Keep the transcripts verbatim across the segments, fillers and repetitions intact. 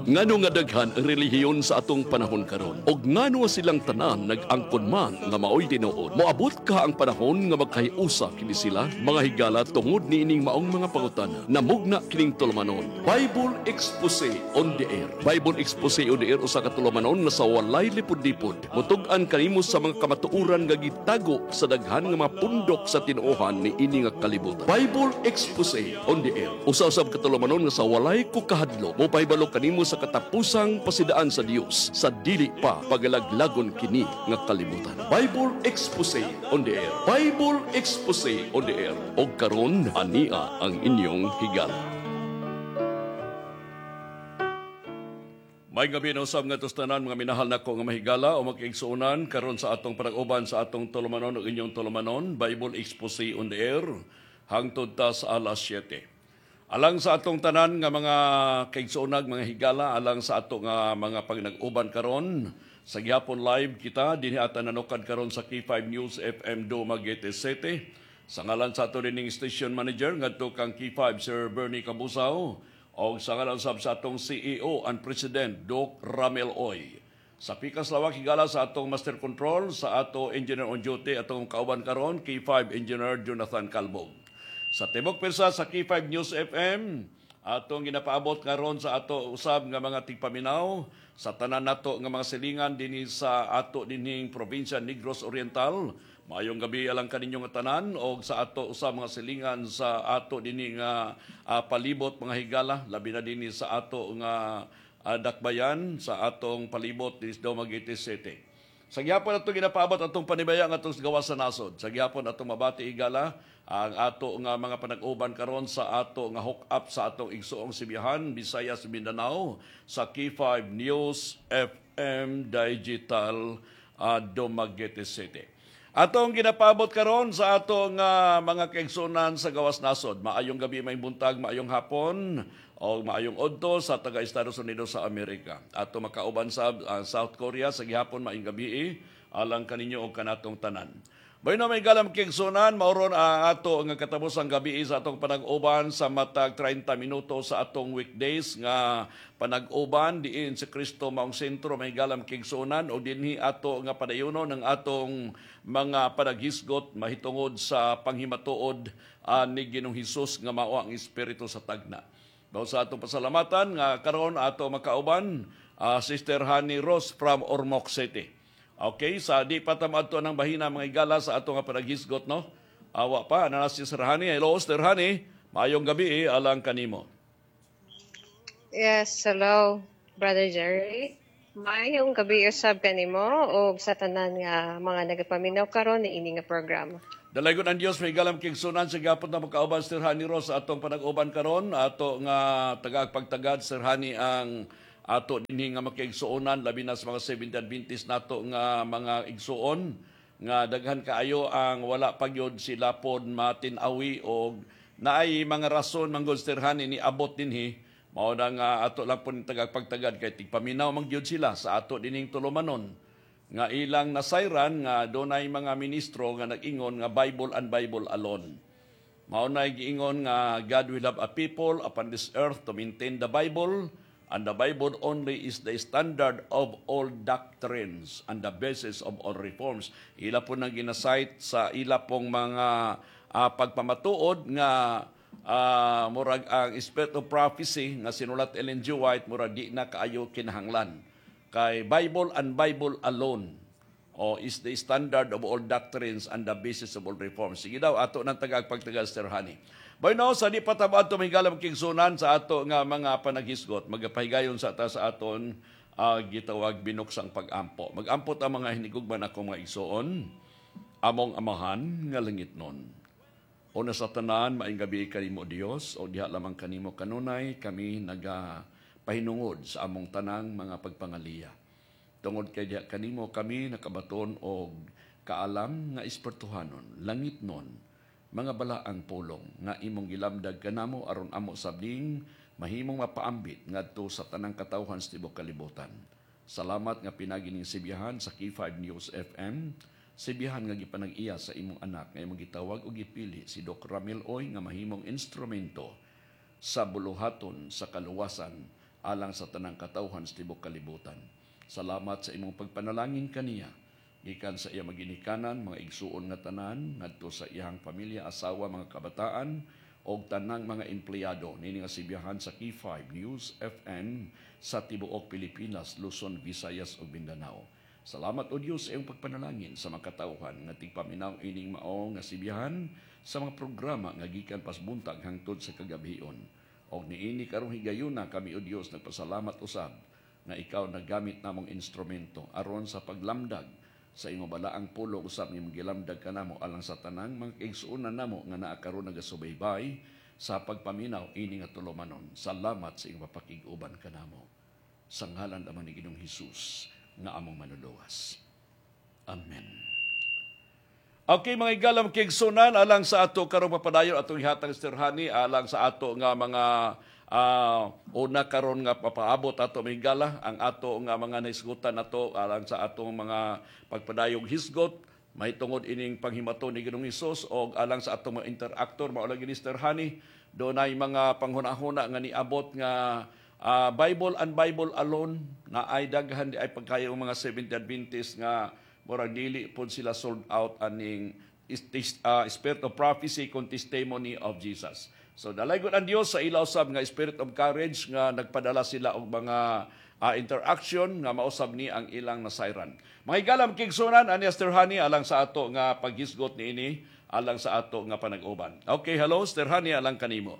Ngano nga daghan ang relihiyon sa atong panahon karon, og ngano silang tanan nag-angkon man nga maoy tinuod. Moabot ka ang panahon nga magkahiusa kini sila mga higala tungod niining maong mga pangutana. Namugna kining tulumanon. Bible Expose on the Air. Bible Expose on the Air usa ka tulumanon nga sa walay lipod-lipod. Mutug-an kanimo sa mga kamatuoran nga gitago sa daghan nga mga pundok sa tinuohan ni ini nga kalibutan. Bible Expose on the Air. Usa-usab ka tulumanon nga sa walay kukahadlo. Mo pahibalo kanimo sa katapusang pasidaan sa Dios sa dili pa pagalaglagon kini nga kalibutan. Bible Expose on the Air. Bible Expose on the Air. Og karon ania ang inyong higala. May gabi na usab nga tustanan mga minahal nako nga mahigala o makiigsuonan karon sa atong panag-uban sa atong tulumanon o inyong tulumanon Bible Expose on the Air hangtod ta sa alas siyete. Alang sa atong tanan nga mga kaigsuonag mga higala, alang sa ato nga mga pagnag-uban karon sa gihapon live kita dinhi ata nanukad karon sa K five News F M Dumaguete City. Sa ngalan sa ato dining station manager ngadto kang K five Sir Bernie Cabusao o sa ngalan sab sa atong C E O and President Doc Ramel Oy. Sa pikas lawak higala sa atong master control sa ato engineer on duty atong kauban karon K five Engineer Jonathan Calbog. Sa tibok persa sa K five News F M, atong ginapaabot karon sa ato usab nga mga tigpaminaw sa tanan nato nga mga silingan dinhi sa ato dinhing probinsya Negros Oriental. Maayong gabi alang kaninyong tanan o sa ato usab mga silingan sa ato dinhi nga uh, palibot mga higala, labi na dinhi sa ato nga uh, dakbayan sa atong palibot dinhi sa Dumaguete City. Sa gihapon ato ginapaabot atong panibaya nga atong gawas sa nasod. Sa gihapon atong mabati higala ang ato nga mga panag-uban karon sa ato nga hook up sa atong igsuong Sibihan, Visayas, Mindanao sa K five News F M Digital uh, Dumaguete City. Atong ginapabot karon sa ato nga mga kaigsuonan sa gawas nasod. Maayong gabi, may buntag, maayong hapon o maayong odto sa taga Estados Unidos sa Amerika. Ato makauban sa uh, South Korea sa gihapon maayong gabi alang kaninyo og kanatong tanan. Bay na may galam kigsunan, mauron ang ato nga katapos ang gabi sa atong panag-uban sa matag thirty minutos sa atong weekdays nga panag-uban diin sa Kristo maong sentro may galam kigsunan o dinhi ato nga padayonon ng atong mga panaghisgot mahitungod sa panghimatuod uh, ni Ginoong Hesus nga mao ang espiritu sa tagna. Mao sa atong pasalamatan nga karon ato makauban uh, Sister Honey Rose from Ormoc City. Okay, sa di pa tamadto ng bahina mga igala sa ato nga panaghisgot, no? Awa pa, na si Sir Hani. Hello, Sir Hani. Maayong gabi, eh, alang kanimo. Yes, hello, Brother Jerry. Maayong gabi usab kanimo o sa tanan nga mga nagapaminaw karon ni ini nga programa. Dalaygon ang Dios may galam kigsunan sa gapon na makauban Sir Hani Rose sa atong panag-uban karon, ato nga tagagpagtagad Sir Hani ang ato dinhi nga makiigsuonan labi na sa mga Seventh Adventist nato nga mga igsuon nga daghan kaayo ang wala pagyod sila pod matinawi og naay mga rason manggod stirhan ni abot dinhi mao na nga ato lang pud tagagpagtagad kay tigpaminaw man gyud sila sa ato dining tulumanon nga ilang nasayran nga dunay mga ministro nga nag-ingon nga Bible and Bible alone. Mao na giingon nga God will have a people upon this earth to maintain the Bible. And the Bible only is the standard of all doctrines and the basis of all reforms. Ila po nang ginasite sa ila pong mga uh, pagpamatuod nga uh, murag ang spirit of prophecy nga sinulat Ellen G. White murag di na kaayo kinahanglan. Kay Bible and Bible alone o is the standard of all doctrines and the basis of all reforms. Sige daw, ato ng tagagpagtagal, Sir Hani. By now, sa di patabad ito may galam kigsunan sa ato nga mga panaghisgot, magapahigayon sa ta sa aton uh, gitawag binuksang pag-ampo. Mag-ampot ang mga hinigugman ako mga igsuon, among amahan nga langit nun. O na sa tanan, maing gabi kanimo Dios, o diha lamang kanimo kanunay, kami nagapahinungod sa among tanang mga pagpangaliya. Tungod kay diha kanimo kami nakabaton og kaalam nga espirituhanon, langit nun, mga balaang pulong nga imong gilamdag kanamo aron amo sabling mahimong mapaambit ngadto sa tanang katawhan sa tibuok kalibutan. Salamat nga pinagi ning Sibihan sa K five News F M. Sibihan nga gipanag-iya sa imong anak nga imong gitawag og gipili si Doc Ramel Oy nga mahimong instrumento sa buluhaton sa kaluwasan alang sa tanang katawhan sa tibok kalibutan. Salamat sa imong pagpanalangin kaniya gikan sa iya maginikanan, mga igsuon nga tanan ngadto sa iyang pamilya, asawa, mga kabataan og tanang mga empleyado nini nga sibiyahan sa K five News F M sa tibuok Pilipinas, Luzon, Visayas ug Mindanao. Salamat o Dios sa iyong pagpanalangin sa mga katawhan nga tigpaminaw ining mao nga sibiyahan sa mga programa nga gikan pasbuntag hangtod sa kagabion. Og niini karong higayuna kami o Dios nagpasalamat usab nga ikaw naggamit namong instrumento aron sa paglamdag sa imong balaang pulo usab ni magilamdag kanamo alang sa tanang mga kaigsuonan namo nga naa karon nagasubaybay sa pagpaminaw ini nga tulumanon. Salamat sa imong papakig-uban kanamo. Sa ngalan naman ni Ginoong Hesus nga among manuluwas. Amen. Okay, mga igalam kaigsuonan alang sa ato karong papadayon atong ihatag istoryahan alang sa ato nga mga Uh, una karon nga papaabot ato mahigala ang ato nga mga naisgutan nato alang sa atong mga pagpadayong hisgot may tungod ining panghimato ni Ginoong Hesus o alang sa atong mga interactor maulang Mister Hani dunay mga panghuna-huna nga niabot nga uh, Bible and Bible alone na ay daghan di ay pagkayo mga Seventh-day Adventist nga murag dili pud sila sold out aning uh, spirit of prophecy kung testimony of Jesus. So dalaygon ang Dios sa ilaw sab nga spirit of courage nga nagpadala sila og mga uh, interaction nga mausab ni ang ilang nasayran. Mga igalam kigsunan ani Mister Hani alang sa ato nga paghisgot niini alang sa ato nga panag-uban. Okay, hello Mister Hani alang kanimo.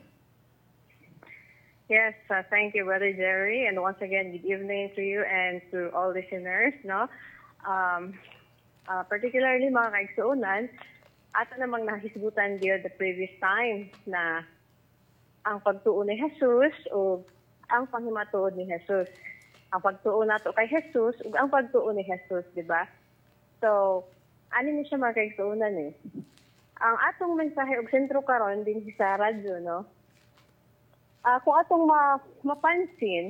Yes, uh, thank you, Brother Jerry. And once again, good evening to you and to all listeners. No, um, uh, particularly mga kaigsuonan, ato namang nahisgutan diyo the previous time na ang pagtuo ni Jesus o ang panghimatuod ni Jesus. Ang pagtuo nato kay Jesus o ang pagtuo ni Jesus, di ba? So, ano ni siya mga kaigsuonan eh. Ang atong mensahe og sentro karon din sa radyo, no? Uh, kung atong ma mapansin,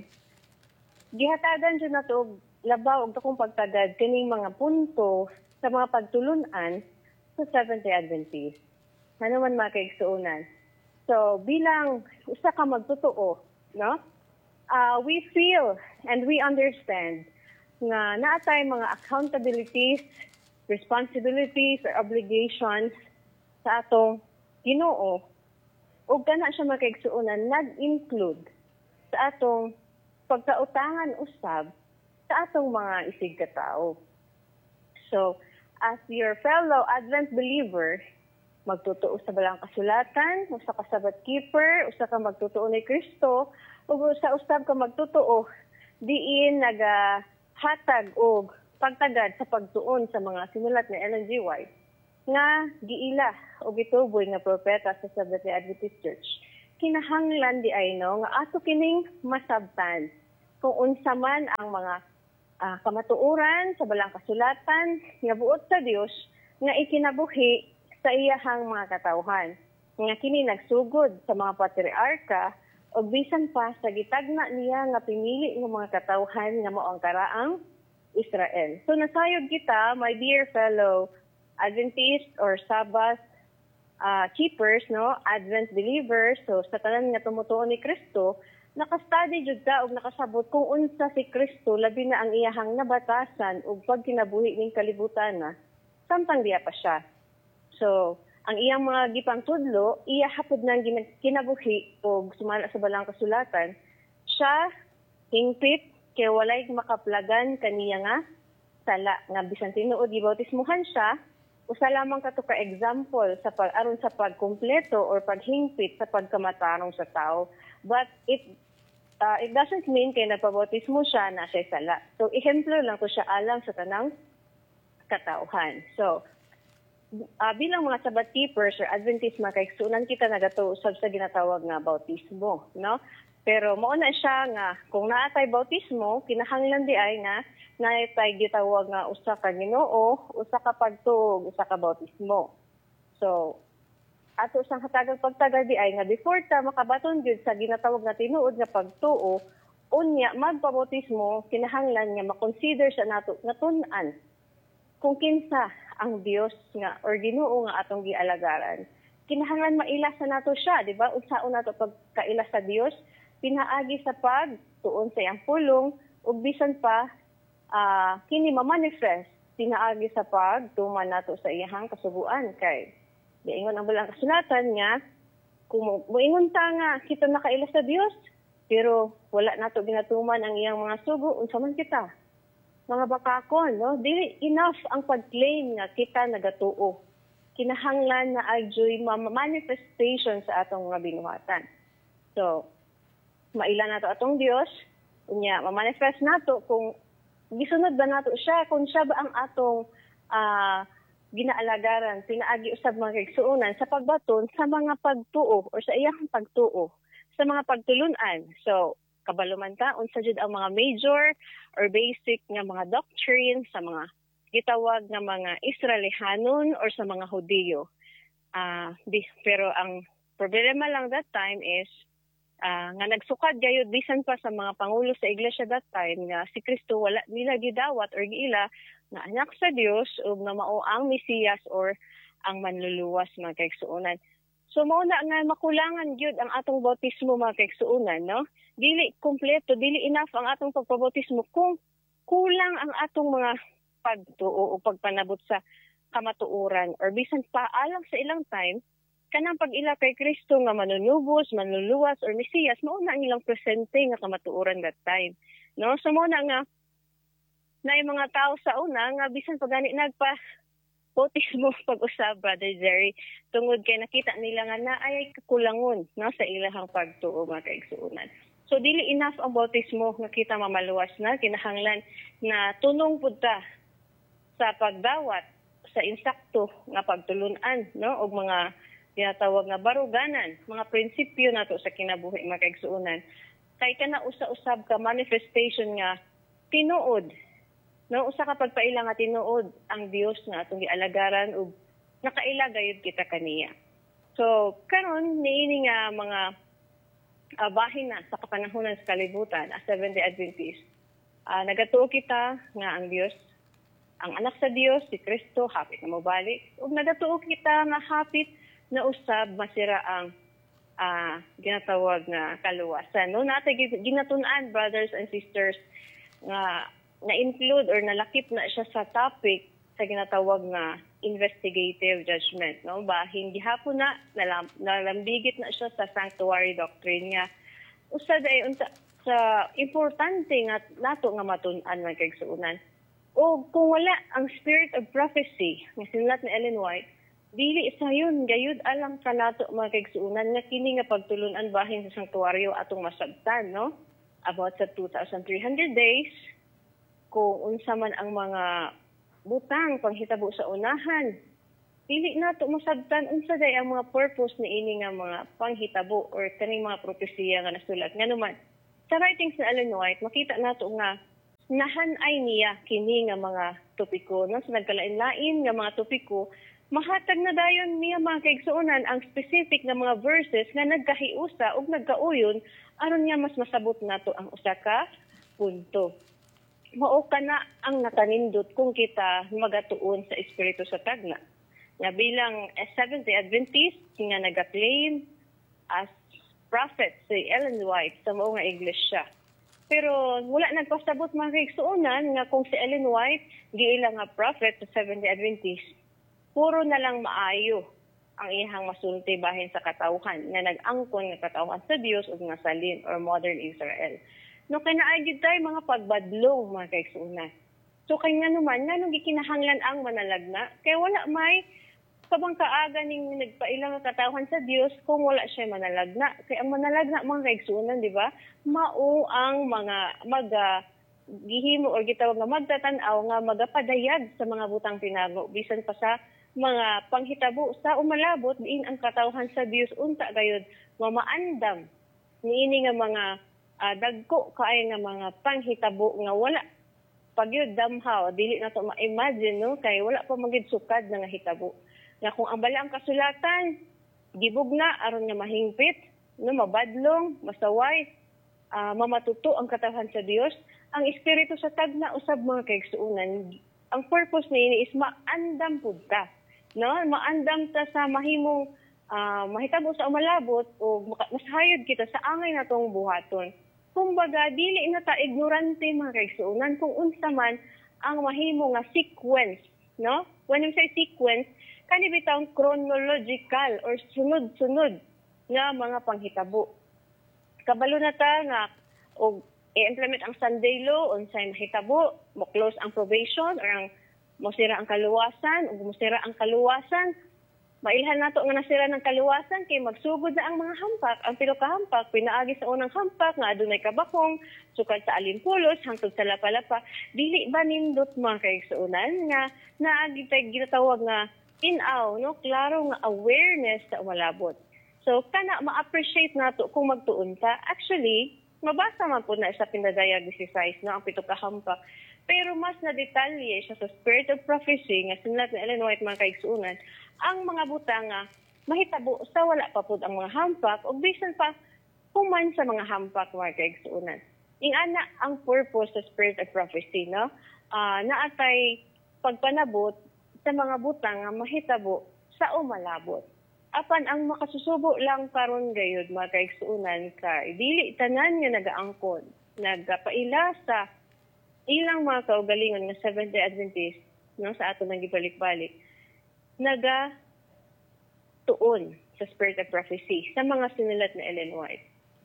gihatagan dyan nato og labaw og takong pagtagad kining mga punto sa mga pagtulunan sa Seventh-day Adventist. Ano man mga kaigsuonan. So, bilang usa ka magtotoo, no? Uh, we feel and we understand nga naatay mga accountabilities, responsibilities, or obligations sa atong Ginoo. Ug kana siya mga kaigsuonan nag-include sa atong pagkautangan usab sa atong mga isig katao. So, as your fellow Advent believer, magtutuo sa balang kasulatan, usa ka Sabbath keeper, usa ka magtutuo ni Kristo, ug usa usab ka magtutuo diin nagahatag og pagtagad sa pagtuon sa mga sinulat ni Ellen G. White nga giila o gituboy nga propeta sa Seventh-day Adventist Church. Kinahanglan di ay no nga ato kining masabtan kung unsa man ang mga uh, kamatuoran sa balang kasulatan nga buot sa Dios nga ikinabuhi sa iyahang mga katawhan. Nga kini nagsugod sa mga patriarka o bisan pa sa gitagna niya nga pinili ng mga katawhan nga mao ang karaang Israel. So nasayod kita, my dear fellow Adventist or Sabbath uh, keepers, no, Advent believers, so sa tanan nga tumutuo ni Kristo, nakastudy jud ka og nakasabot kung unsa si Kristo labi na ang iyahang nabatasan ug pagkinabuhi ning kalibutan na samtang diya pa siya. So, ang iyang mga gipang tudlo, iya hapod nang kinabuhi o sumala sa balang kasulatan, siya hingpit kay walay makaplagan kaniya nga sala nga bisan tinuod gibautismuhan siya, usa lamang kato ka example sa pag aron sa pagkumpleto or paghingpit sa pagkamatarong sa tao. But it uh, it doesn't mean kay nagpabautismo siya na siya sala. So, ehemplo lang ko siya alang sa tanang katauhan. So, Uh, bilang mga Sabbath keepers or Adventist mga kaigsuonan kita nagatuusab sa ginatawag nga bautismo, no? Pero mao na siya nga kung naatay bautismo, kinahanglan di ay nga naatay gitawag nga usa ka Ginoo, usa ka pagtuo, usa ka bautismo. So ato sang hatagang pagtagad di ay nga before ta makabaton gyud sa ginatawag nga tinuod nga pagtuo, unya magpabautismo kinahanglan nga ma-consider sa nato nga tun-an kung kinsa ang Dios nga or Ginoo nga atong gialagaran. Kinahanglan maila sa nato siya, di ba? Unsaon nato pagkaila sa Dios pinaagi sa pag tuon sa iyang pulong ug bisan pa ah, kini ma-manifest pinaagi sa pag tuman nato sa iyang kasubuan kay diingon ang balang kasulatan nga kung moingon ta nga kita nakaila sa Dios pero wala nato ginatuman ang iyang mga sugo unsa man kita mga bakakon no dili enough ang pag-claim nga kita nagatuo kinahanglan na adyoy ma-manifestation sa atong mga binuhatan so maila nato atong Dios unya ma-manifest nato kung gisunod ba nato siya kung siya ba ang atong ah, ginaalagaran pinaagi usab mga kaigsuonan sa pagbaton sa mga pagtuo or sa iyang pagtuo sa mga pagtulunan so kabalo man ta unsa jud ang mga major or basic nga mga doctrine sa mga gitawag nga mga Israelihanon or sa mga Hudiyo ah di, pero ang problema lang that time is Ah, nga nagsukad gayud bisan pa sa mga pangulo sa iglesia that time nga si Kristo wala nila gidawat or giila nga anak sa Dios ug nga mao ang Mesiyas or ang manluluwas mga kaigsuonan. So mao na nga makulangan gyud ang atong bautismo mga kaigsuonan no. Dili kompleto, dili enough ang atong pagpabautismo kung kulang ang atong mga pagtuo o pagpanabot sa kamatuoran or bisan pa alang sa ilang time kanang pag-ila kay Kristo nga manunubos, manluluwas or Mesiyas mao na ang ilang presente nga kamatuoran that time no so mao na nga na mga tao sa una nga bisan pag gani nagpa bautismo pag-usab Brother Jerry tungod kay nakita nila nga na ay kakulangon no sa ilahang pagtuo mga kaigsuonan so dili enough ang bautismo nga kita mamaluwas na kinahanglan na tunong pud ta sa pagdawat sa insakto nga pagtulunan no og mga tinatawag nga baruganan, mga prinsipyo nato sa kinabuhi mga kaigsuonan. Kay kana usa-usab ka manifestation nga tinuod. No, usa ka pagpaila nga tinuod ang Dios nga atong gialagaran ug nakaila gayud kita kaniya. So karon niini nga mga uh, bahin na sa kapanahonan sa kalibutan as Seventh-day Adventist. Uh, nagatuo kita nga ang Dios ang anak sa Dios si Kristo hapit na mobalik ug nagatuo kita nga hapit na usab masira ang uh, ginatawag na kaluwasan. No, natin ginatun-an, brothers and sisters, nga na-include or nalakip na siya sa topic sa ginatawag na investigative judgment. No? Bahin gihapon na, nalam, nalambigit na siya sa sanctuary doctrine nga. Usad ay unta, sa importante nga nato nga matun-an mga kaigsuonan. O kung wala ang spirit of prophecy, nga sinulat ni Ellen White, dili sayon gayud alang kanato mga kaigsuonan nga kini nga pagtulunan bahin sa sanktuaryo atong masabtan no about sa two thousand three hundred days kung unsa man ang mga butang panghitabo sa unahan dili nato masabtan unsa day ang mga purpose niini nga mga panghitabo or kaning mga propesiya nga nasulat nganuman sa writings ni Ellen White makita nato nga nahanay niya kini nga mga topiko no sa nagkalain-lain nga mga topiko mahatag na dayon niya mga kaigsuonan ang specific na mga verses nga nagkahiusa ug nagkauyon aron niya mas masabot nato ang usa ka punto. Mao kana ang nakanindot kung kita magatuon sa espiritu sa tagna. Nga bilang Seventh-day Adventist nga nag-claim as prophet si Ellen White sa mao nga iglesia. Pero wala nagpasabot mga kaigsuonan nga kung si Ellen White giila nga prophet sa Seventh-day Adventist puro na lang maayo ang iyang masulti bahin sa katawhan nga nag-angkon nga katawhan sa Dios ug nga salin or modern Israel. No kanaay gid tay mga pagbadlong mga kaigsuonan. So kay nga naman nganong gikinahanglan ang manalagna kay wala may kabang kaaga ning nagpailang nga katawhan sa Dios kung wala siya manalagna. Kay ang manalagna mga kaigsuonan, di ba? Mao ang mga maga gihimo or gitawag nga magtatan-aw nga magapadayag sa mga butang pinago bisan pa sa mga panghitabo sa umalabot diin ang katawhan sa Dios unta gayud mamaandam niini nga mga uh, dagko kaay nga mga panghitabo nga wala pagyud damhaw dili na to ma-imagine no kay wala pa magid sukad na nga hitabo nga kung ang bala ang kasulatan gibugna aron nga mahingpit no mabadlong masaway uh, mamatuto ang katawhan sa Dios ang espiritu sa tagna usab mga kaigsuonan ang purpose niini is maandam pud ta no maandam ta sa mahimong ah, mahitabo sa umalabot o maka- mas hayod kita sa angay natong buhaton. Kumbaga, dili na ta ignorante mga kaigsuonan kung unsa man ang mahimo nga sequence, no? When you say sequence, kani bitawng chronological or sunod-sunod nga mga panghitabo. Kabalo na ta nga og i-implement ang Sunday law unsay mahitabo, mo close ang probation or ang mosira ang kaluwasan, ug mosira ang kaluwasan, mailhan nato nga nasira ng kaluwasan kay magsugod na ang mga hampak. Ang pilo ka hampak pinaagi sa unang hampak nga adunay kabakong sukad sa alimpulos hangtod sa lapalapa. Dili ba nindot mga kaigsuonan nga naagi tay ginatawag nga in-aw, no? Klaro nga awareness sa umalabot. So kana ma-appreciate nato kung magtuon ta. Actually, mabasa man po na sa Pindadayag exercise no ang pito ka hampak. Pero mas na detalye siya sa Spirit of Prophecy nga sinulat ni Ellen White mga kaigsuonan, ang mga butang nga mahitabo sa wala pa pud ang mga hampak o bisan pa human sa mga hampak mga kaigsuonan. Ingana ang purpose sa Spirit of Prophecy, no? Uh, naatay pagpanabot sa mga butang nga mahitabo sa umalabot. Apan ang makasusubo lang karon gayud mga kaigsuonan kay dili tanan nga nagaangkon, nagapaila sa ilang mga kaugalingon nga Seventh-day Adventist no, sa ato nang gibalik-balik, naga tuon sa Spirit of Prophecy sa mga sinulat na Ellen White.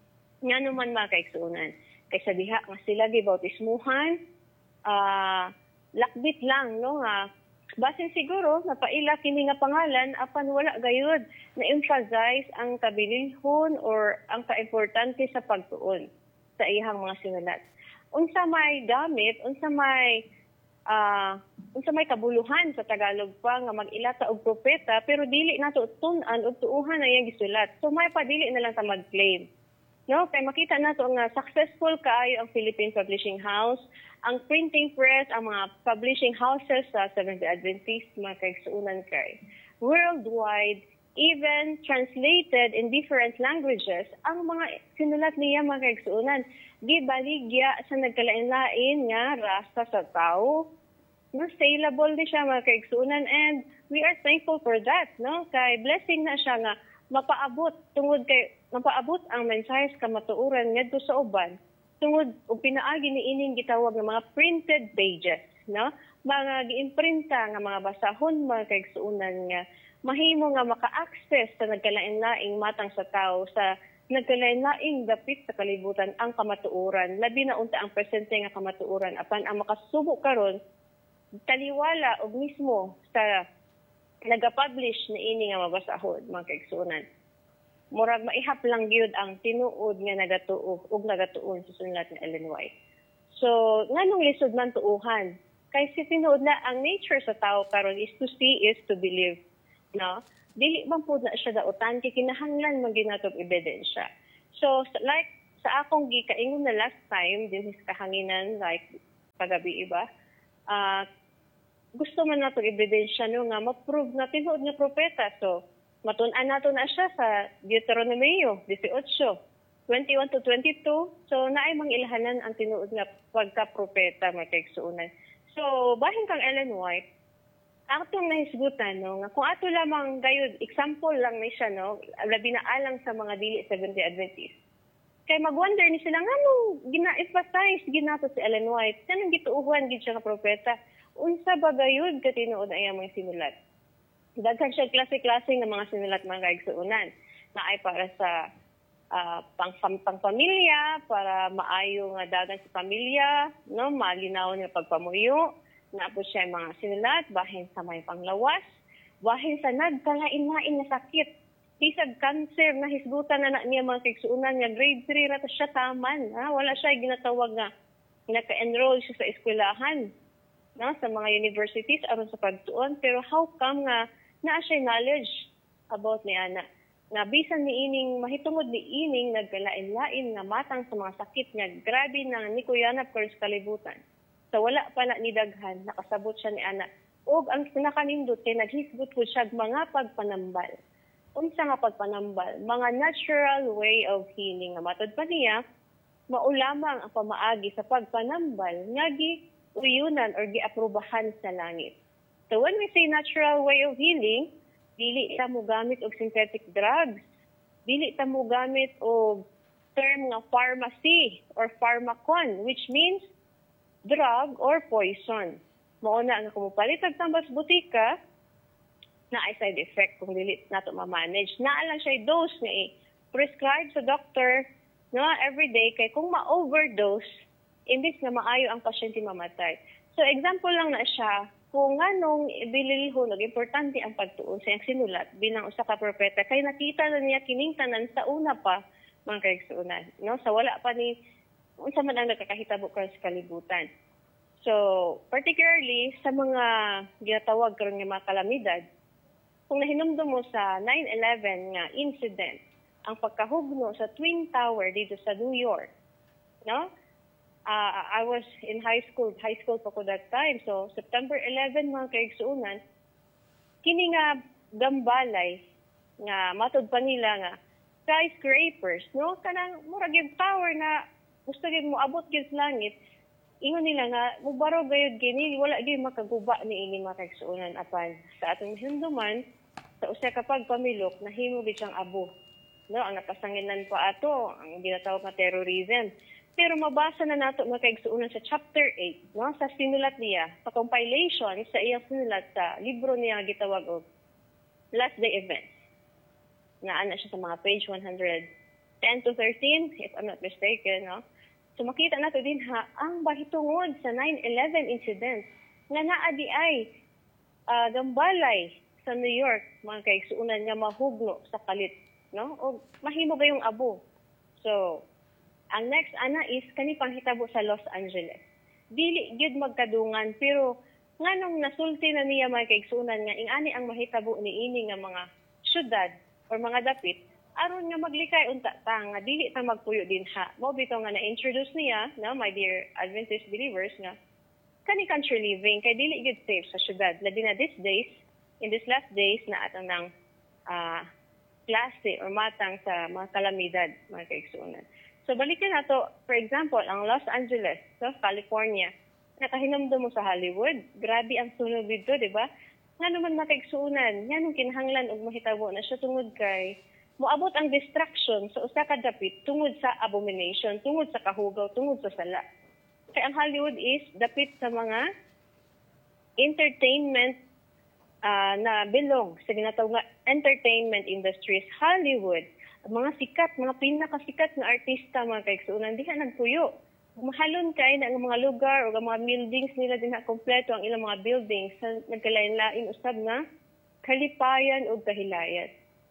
Nga naman mga kaigsuonan, kaysa diha nga sila gibautismuhan, uh, lakbit lang, no, nga, basin siguro, napaila kini nga pangalan, apan wala gayud na emphasize ang kabilihon or ang kaimportante sa pagtuon sa iyang mga sinulat. Unsa may gamit, unsa may uh, unsa may kabuluhan sa Tagalog pa nga mag-ilata og propeta pero dili nato tun-an og tuuhan na iyang gisulat. So may padili na lang ta mag-claim. No, kay makita nato nga successful kaayo ang Philippine Publishing House, ang printing press, ang mga publishing houses sa Seventh-day Adventist mga kaigsuonan kay worldwide, even translated in different languages ang mga sinulat niya mga kaigsuonan. Gibaligya sa nagkalain-lain nga rasa sa tao. No, saleable di siya mga kaigsuonan and we are thankful for that, no? Kay blessing na siya nga mapaabot tungod kay mapaabot ang mensahe sa kamatuoran ngadto sa uban tungod og pinaagi ni ining gitawag nga mga printed pages, no? Mga giimprinta nga mga basahon mga kaigsuonan nga mahimo nga maka-access sa nagkalain-laing matang sa tao sa nagkalain-laing dapit sa kalibutan ang kamatuoran, labi na unta ang presente nga kamatuoran apan ang makasubo karon taliwala og mismo sa nagapublish na ini nga mabasahon mga kaigsuonan. Murag maihap lang gyud ang tinuod nga nagatuo ug nagatuon sa sulat ni Ellen White. So nganong lisod man tuuhan kay si tinuod na ang nature sa tao karon is to see is to believe, no? Dili man po na siya dautan kay kinahanglan man ginatog ebidensya. So like sa akong gikaingon na last time din sa kahanginan like pagabi iba, uh, gusto man nato ebidensya no nga ma-prove na tinuod nga propeta. So matun-an nato na siya sa Deuteronomy eighteen, twenty-one to twenty-two. So naay mang ilhanan ang tinuod nga pagka-propeta mga kaigsuonan. So bahin kang Ellen White, atong nahisgutan no nga kung ato lamang gayud example lang ni siya no labi na alang sa mga dili Seventh-day Adventist kay magwonder ni sila nganong gina-emphasize ginato si Ellen White kanang gituuhan gid siya nga propeta unsa ba gayud ka tinuod ay mga sinulat. Daghan siya klase-klase nga mga sinulat mga kaigsuonan na ay para sa uh, pang, pang pang pamilya, para maayo nga dagan sa pamilya, no, malinaw nga pagpamuyo. Napo siya mga sinulat, bahin sa may panglawas, bahin sa nagkalain-lain na sakit. Bisag cancer na hisgutan na na niya mga kaigsuonan nga grade three rata siya taman. Ha? Wala siya ginatawag nga naka-enroll siya sa eskwelahan, no, sa mga universities aron sa pagtuon. Pero how come nga naa siya knowledge about ni ana? Nga bisan ni ining mahitungod ni ining nagkalain-lain nga matang sa mga sakit nga grabe na ni kuyanap karon sa kalibutan. So wala pa na ni daghan, nakasabot siya ni ana. Og ang pinakanindot kay naghisgot ko siya mga pagpanambal. Unsa nga pagpanambal? Mga natural way of healing. Nga matod pa niya, maulamang ang pamaagi sa pagpanambal nga gi-uyunan or gi-aprobahan sa langit. So when we say natural way of healing, dili ta mo gamit og synthetic drugs. Dili ta mo gamit og term nga pharmacy or pharmacon, which means drug or poison. Mao na nga kung mupalit og tambas butika, na ay side effect kung dili nato ma-manage. Naa lang siya dose nga i-prescribe sa doctor no, every day kay kung ma-overdose, imbis na maayo ang pasyente mamatay. So example lang na siya kung nganong bililihon og importante ang pagtuon sa iyang sinulat bilang usa ka propeta kay nakita na niya kining tanan sa una pa mga kaigsuonan, no, sa wala pa ni unsa man ang nagkakahitabo karon sa kalibutan. So particularly sa mga ginatawag karon nga mga kalamidad, kung nahinumdum mo sa nine eleven nga incident, ang pagkahugno sa Twin Tower dito sa New York, no? Uh, I was in high school, high school pa ko that time. So, September eleventh, mga kaigsuunan, kini nga gambalay, nga matod pa nila nga, skyscrapers, no? Kanang murag yung tower na gusto gyud mo abot gyud sa langit, ingon nila nga, mubaro gayud gini, wala gyud makaguba ni ini mga kaigsuunan apan sa atong hinduman, sa usa ka pagpamilok, nahimo gyud siyang abo. No, ang nakasanginan pa ato, ang ginatawag na terrorism. Pero mabasa na nato mga kaigsuunan sa chapter eight, no, sa sinulat niya, sa compilation sa iyang sinulat sa libro niya gitawag og Last Day Events. Naa na siya sa mga page one ten to thirteen, if I'm not mistaken, no. So makita nato din ha, ang bahitungod sa nine eleven incident nga naa di ay uh, gambalay sa New York, mga kaigsuunan nga mahugno sa kalit, no? O mahimo gayong abo. So ang next ana is kani panghitabo sa Los Angeles. Dili gyud magkadungan pero nganong nasulti na niya mga kaigsunan nga ingani ang mahitabo niini nga mga syudad or mga dapit aron nga maglikay unta ta nga dili ta magpuyo dinha. Mao bitaw nga na-introduce niya, no, my dear Adventist believers, nga kani country living kay dili gyud safe sa syudad. Labi na these days, in these last days na atong nang uh, klase or matang sa mga kalamidad mga kaigsunan. So balikan nato, for example, ang Los Angeles, so California, nakahinumdum mo sa Hollywood, grabe ang sunog dito, di ba? Nga naman makaigsuunan, nga nung kinahanglan og mahitabo na siya tungod kay moabot ang distraction sa usa ka dapit tungod sa abomination, tungod sa kahugaw, tungod sa sala. Kaya ang Hollywood is dapit sa mga entertainment uh, na belong sa ginatawag nga entertainment industries. Hollywood, mga sikat, mga pinakasikat na artista, mga kaigsuunan, diha nagpuyo. Mahalon kay na ang mga lugar o ang mga buildings nila din na kompleto ang ilang mga buildings sa nagkalain-lain usab na kalipayan o kahilayan.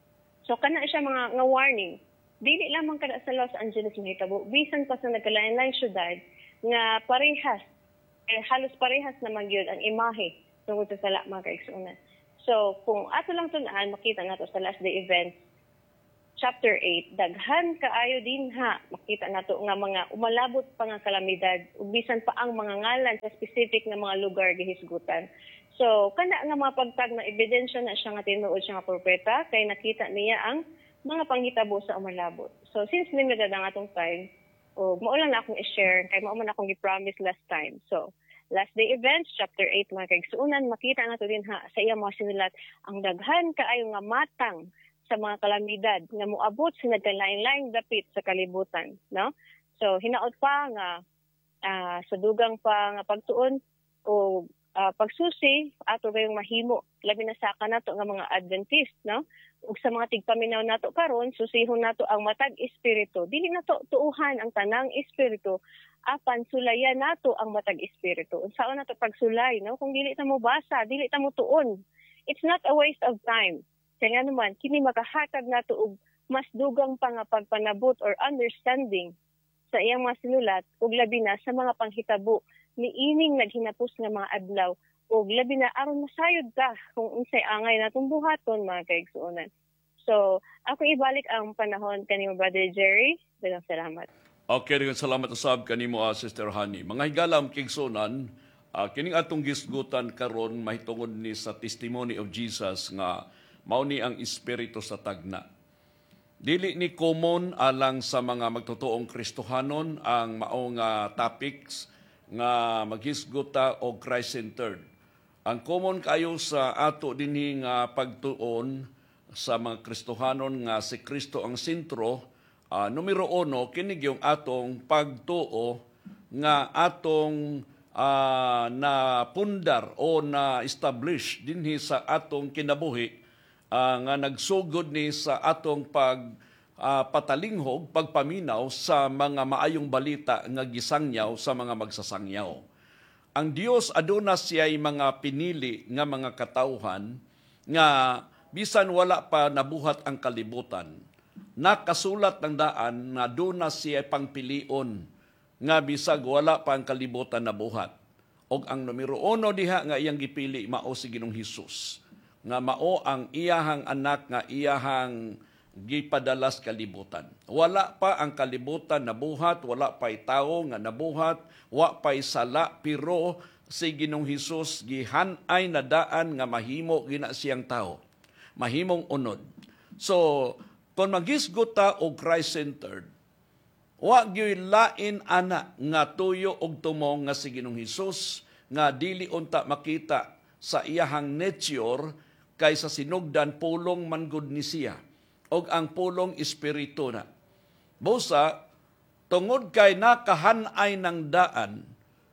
So kana siya mga nga warning. Dili lamang kada sa Los Angeles mahitabo, bisan pa sa nagkalain-lain syudad nga parehas, eh, halos parehas naman yun ang imahe tungkol sa sala, mga kaigsuunan. So kung ato lang tunaan, makita nato sa Last Day Events, chapter eight, daghan kaayo din ha, makita nato nga mga umalabot pa nga kalamidad, ubisan pa ang mga ngalan sa specific na mga lugar gihisgutan. So, kana nga mga pagtag na ebidensya na siya nga tinuod siya nga propeta, kay nakita niya ang mga panghitabo sa umalabot. So, since limited ang atong time, o mao lang na akong i-share, kay mao man akong gi-promise last time. So, Last Day Events, chapter eight, mga kaigsuunan, makita nato din ha, sa iyang mga sinulat, ang daghan kaayo nga matang sa mga kalamidad nga moabot sa nagkalain-laing dapit sa kalibutan, no? So hinaot pa nga uh, sa dugang pa nga pagtuon o uh, pagsusi ato gayong mahimo labi na sa kanato nga mga Adventist, no? Ug sa mga tigpaminaw nato karon, susihon nato ang matag espiritu. Dili nato tuuhan ang tanang espiritu, apan sulayan nato ang matag espiritu. Unsaon nato pagsulay, no? Kung dili ta mo basa, dili ta mo tuon. It's not a waste of time. Kaya naman, kini makahatag nato og mas dugang pa nga pagpanabot or understanding sa iyang mga sinulat ug labi na sa mga panghitabo ni ining naghinapos nga mga adlaw ug labi na aron masayod ka kung unsay angay natong buhaton, mga kaigsuonan. So, ako ibalik ang panahon kanimo, Brother Jerry. Daghang salamat. Okay, daghang salamat usab kanimo, uh, Sister Honey. Mga higalam kaigsuonan, uh, kining atong gisgutan karon mahitungod ni sa testimony of Jesus nga mao ni ang espiritu sa tagna. Dili ni common alang sa mga magtotoong Kristohanon ang mao nga topics nga maghisguta og Christ-centered. Ang common kayo sa ato dinhi nga pagtuon sa mga Kristohanon nga si Kristo ang sentro, ah, numero uno, kinig yung atong pagtuo nga atong ah, na pundar o na establish dinhi sa atong kinabuhi, ah, nga nagsugod ni sa atong pag ah, patalinghog, pagpaminaw sa mga maayong balita nga gisangyaw sa mga magsasangyaw. Ang Dios aduna siya'y mga pinili nga mga katawhan nga bisan wala pa nabuhat ang kalibutan. Nakasulat ng daan nga aduna siya'y pangpilion nga bisag wala pa ang kalibutan nabuhat. Og ang numero uno diha nga iyang gipili mao si Ginoong Hesus. Nga mao ang iyahang anak nga iyahang gipadalas kalibutan. Wala pa ang kalibutan nabuhat, wala pa'y tao nga nabuhat, wa pa'y sala, pero si Ginoong Hesus gihanay na daan nga mahimo gina siyang tao. Mahimong unod. So, kung maghisgot ta og Christ-centered, wa gyud lain ana nga tuyo og tumong nga si Ginoong Hesus nga dili unta makita sa iyahang nature kaysa sinugdan pulong manggod ni siya og ang pulong espiritu na. Busa, tungod kay nakahanay ng daan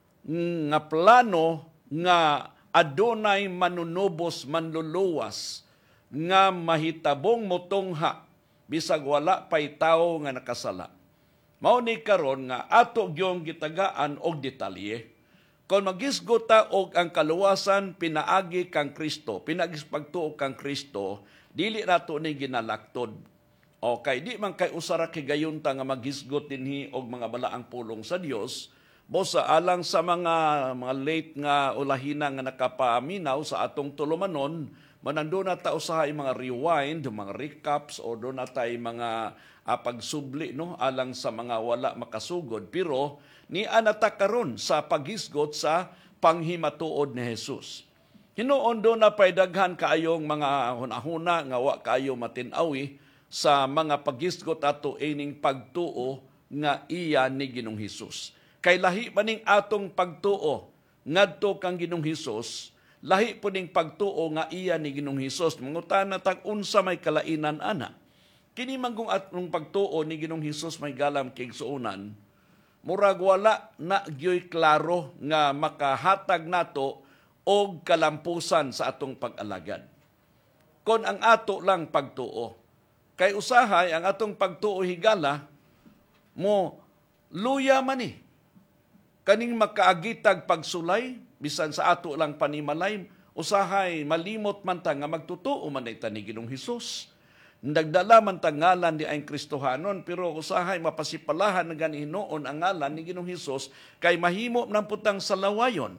nga plano nga adunay manunubos, manluluwas, nga mahitabong motongha bisag wala pay tawo nga nakasala. Mao ni karon nga ato gyung gitagaan og detalye. Kung maghisgot ta og ang kaluwasan pinaagi kang Kristo, pinagis pagtuo kang Kristo, dili nato ni ginalaktod. Okay, di man kay usara kigayon ta nga maghisgot dinhi og mga balaang pulong sa Dios, bosa alang sa mga mga late nga ulahina nga nakapaminaw sa atong tulumanon, manando na ta usahay mga rewind, mga recaps o do na tay mga ah, pagsubli no alang sa mga wala makasugod, pero ni anata karon sa paghisgot sa panghimatuod ni Hesus. Hinuon do na pay daghan kaayong mga hunahuna nga wa kaayo matin-awi sa mga paghisgot ato ining pagtuo nga iya ni Ginoong Hesus. Kay lahi pa ning atong pagtuo ngadto kang Ginoong Hesus, lahi po ning pagtuo nga iya ni Ginoong Hesus. Mangutana tag unsa may kalainan ana. Kini man kung atong pagtuo ni Ginoong Hesus may galam kay igsuonan, murag wala na gyoy klaro nga makahatag nato og kalampusan sa atong pag-alagad. Kon ang ato lang pagtuo. Kay usahay ang atong pagtuo higala mo luya man ni. Kaning makaagitag pagsulay bisan sa ato lang panimalay, usahay malimot man ta nga magtutuo man ita ni Ginoong Hesus. Nagdala man ta ngalan di ay Kristohanon, pero usahay mapasipalahan na ganinoon ang ngalan ni Ginoong Hesus kay mahimo nang putang salawayon.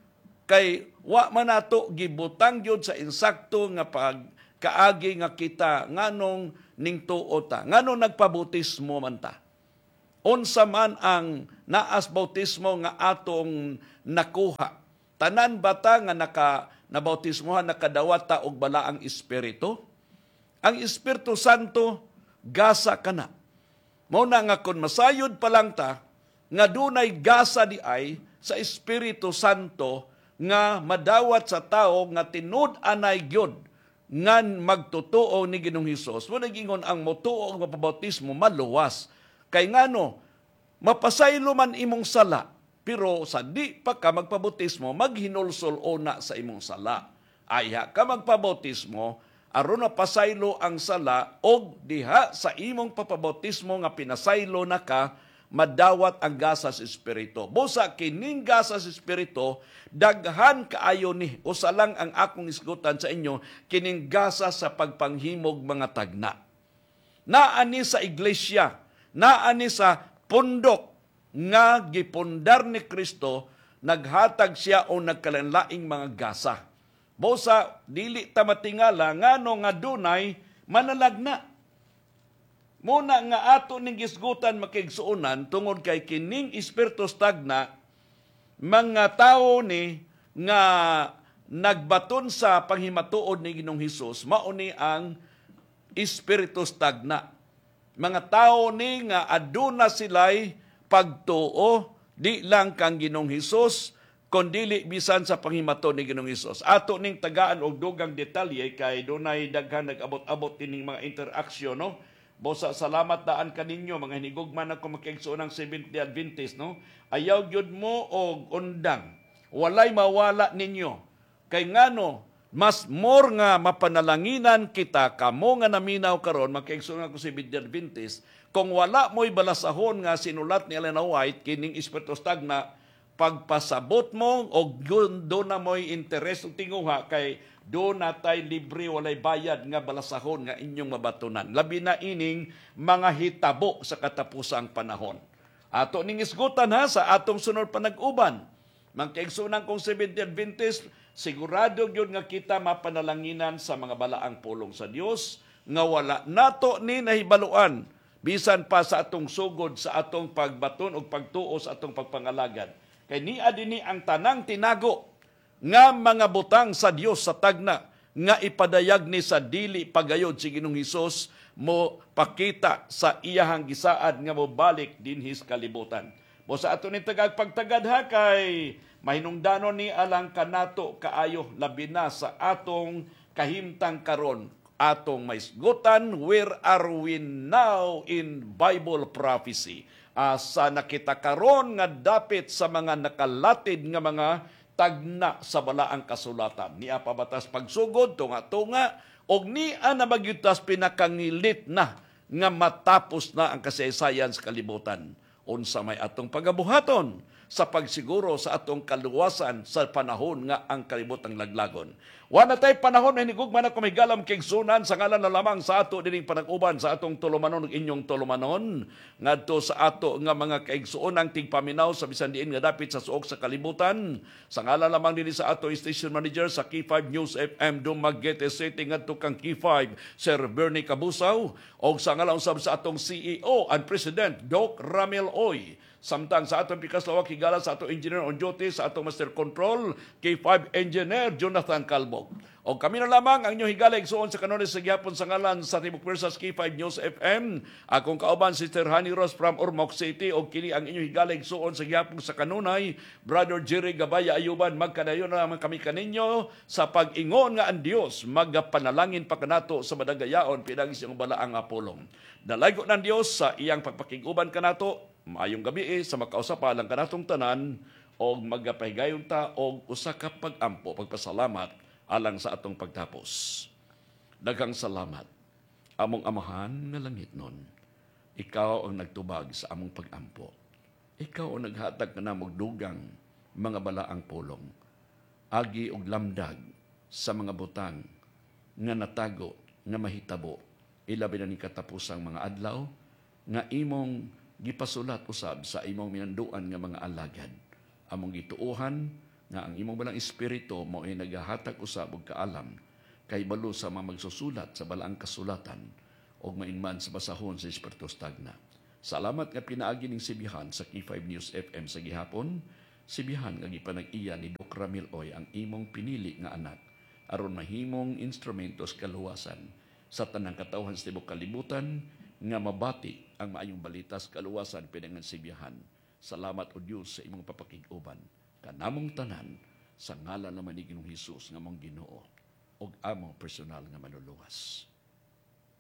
Kay wa man nato gibutang gyud sa insakto nga pagkaagi nga kita nganong ning tuo ta, nganong nagpabautismo man ta. Unsa man ang naas bautismo nga atong nakuha. Tanan bata nga naka nabautismohan nakadawat ta og balaang espiritu. Ang Espiritu Santo gasa kana. Mao na nga kun masayod pa lang ta nga dunay gasa di ay sa Espiritu Santo nga madawat sa tao nga tinud anay gyud nga magtutuo ni Ginoong Hesus. Mo nagingon ang motuo nga pabautismo maluwas. Kay ngano mapasaylo man imong sala, pero sa di pa ka magpabautismo maghinulsol una sa imong sala. Aya ka magpabautismo aron na pasaylo ang sala og diha sa imong papabautismo nga pinasaylo na ka madawat ang gasa sa Espiritu. Busa kining gasa sa Espiritu, daghan kaayo ni, usa lang ang akong isgutan sa inyo, kining gasa sa pagpanghimog mga tagna. Naani sa iglesia, naani sa pundok nga gipundar ni Kristo, naghatag siya o nagkalanlaing mga gasa. Busa, dili ta matingala, ngano nga dunay manalagna. Muna nga ato ning gisgutan makigsuonan tungod kay kining espiritu stagna, mga tao ni nga nagbaton sa panghimatuod ni Ginoong Hesus, mao ni ang espiritu stagna. Mga tao ni nga aduna sila'y pagtuo, di lang kang Ginoong Hesus, kundili bisan sa panghimato ni Ginoong Hesus. Ato ning tagaan og dugang detalye kay dunay daghan nag-abot-abot tining mga interaksyon, no? Bosa salamat daan kaninyo mga hinigugman ako makiigsuon ng Seventh-day Adventist, no? Ayaw gyud mo og undang. Walay mawala ninyo. Kay ngano mas more nga mapanalanginan kita kamo nga naminaw karon makiigsuon ako Seventh-day Adventist kung wala mo'y balasahon nga sinulat ni Ellen White kining Espiritu Stagna pagpasabot mo o do na mo'y interes o tinguha kay do na tay libre walay bayad nga balasahon nga inyong mabatunan. Labi na ining mga hitabo sa katapusang panahon. Ato ning isgutan ha sa atong sunod panag-uban. Mangkaigsunan kong Seventh-day Adventist, sigurado yun nga kita mapanalanginan sa mga balaang pulong sa Dios nga wala nato ni nahibaluan bisan pa sa atong sugod sa atong pagbaton o pagtuo sa atong pagpangalagad. Kay niya dinhi ang tanang tinago nga mga butang sa Dios sa tagna nga ipadayag ni sa dili pagayod si Ginoong Hesus mo pakita sa iyahang gisaad nga mobalik dinhi sa kalibutan. Mo sa ato ni tagag pagtagad ha kay mahinungdanon ni alang kanato kaayo labi na sa atong kahimtang karon atong maisgutan, where are we now in Bible prophecy? Asa nakita karon nga dapit sa mga nakalatid nga mga tagna sa balaang kasulatan. Niya pabatas pagsugod, tunga-tunga, og niya na magyutas pinakangilit na nga matapos na ang kasaysayan sa kalibutan. Unsa may atong pagabuhaton sa pagsiguro sa atong kaluwasan sa panahon nga ang kalibutang laglagon. Wala tay panahon na hinigugman ako may galam kigsunan sa ngalan na lamang sa ato dining panag-uban sa atong tulumanon ug inyong tulumanon ngadto sa ato nga mga kaigsuonang tigpaminaw sa bisan diin nga dapit sa suok sa kalibutan sa ngalan lamang dinhi sa ato station manager sa K five News F M Dumaguete City ngadto kang K five Sir Bernie Cabusaw o sa ngalan usab sa atong C E O and President Doc Ramil Oy. Samtang sa atong pikas lawak higala sa atong engineer on duty, sa atong master control, K five engineer Jonathan Calbog. O kami na lamang ang inyong higala igsuon sa kanunay sa gihapon sa ngalan sa Tibok Persas K five News F M. Akong kauban Sister Honey Rose from Ormoc City o kini ang inyong higala igsuon sa gihapon sa kanunay Brother Jerry Gabaya Ayuban. Magkadayon na naman kami kaninyo sa pag-ingon nga ang Dios magapanalangin pa kanato sa madagayaon pinagi siyang balaang apolong. Dalaygo ng Dios sa iyang pagpakiguban kanato. Maayong gabi eh, sa makausapalang kanatong tanan o magapahigayon ta o usa ka pag-ampo, pagpasalamat alang sa atong pagtapos. Daghang salamat. Among amahan nga langit nun, ikaw ang nagtubag sa among pag-ampo. Ikaw ang naghatag ka na dugang mga balaang pulong. Agi og lamdag sa mga butang nga natago, nga mahitabo. Ilabi na ni katapusang mga adlaw, nga imong gipasulat usab sa imong minanduan nga mga alagad. Among gituohan nga ang imong balang espiritu mao ay nagahatag usab og kaalam kay balo sa mga magsusulat sa balaang kasulatan og mainman sa basahon sa Espiritu Stagna. Salamat nga pinaagi ning sibihan sa K five News F M sa gihapon. Sibihan nga gipanag-iya ni Doc Ramil Oy ang imong pinili nga anak aron mahimong instrumentos kaluwasan sa tanang katawhan sa tibok kalibutan nga mabati ang maayong balita sa kaluwasan pinangan sibihan. Salamat o Diyos sa imong papakig-uban. Kanamong tanan sa ngalan naman ni Ginoong Hesus nga mong Ginoo og among personal nga manluluwas.